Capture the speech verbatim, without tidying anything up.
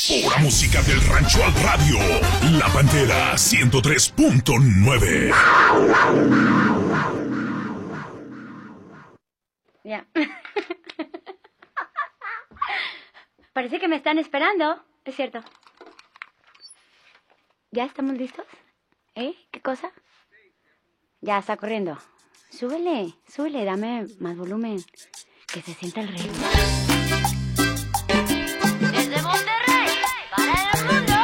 Pura música del rancho al radio. La Pantera ciento tres punto nueve. Ya. Parece que me están esperando. Es cierto. ¿Ya estamos listos? ¿Eh? ¿Qué cosa? Ya está corriendo. Súbele, súbele, dame más volumen. Que se sienta el ritmo. Desde Monterrey, para el mundo.